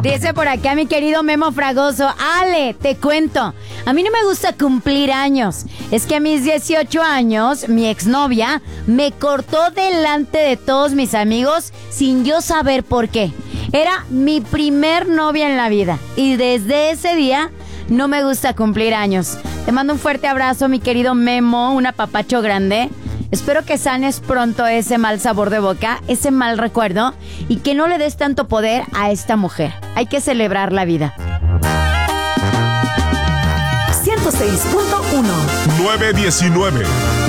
Dice por acá mi querido Memo Fragoso. Ale, te cuento. A mí no me gusta cumplir años. Es que a mis 18 años, mi exnovia me cortó delante de todos mis amigos sin yo saber por qué. Era mi primer novia en la vida. Y desde ese día no me gusta cumplir años. Te mando un fuerte abrazo, mi querido Memo. Un apapacho grande. Espero que sanes pronto ese mal sabor de boca, ese mal recuerdo, y que no le des tanto poder a esta mujer. Hay que celebrar la vida. 106.1 919